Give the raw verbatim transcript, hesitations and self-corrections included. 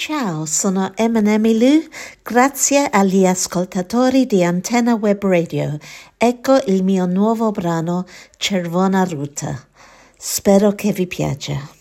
Ciao, sono Eminem Lu, grazie agli ascoltatori di Antenna Web Radio. Ecco il mio nuovo brano Cervona Ruta. Spero che vi piaccia.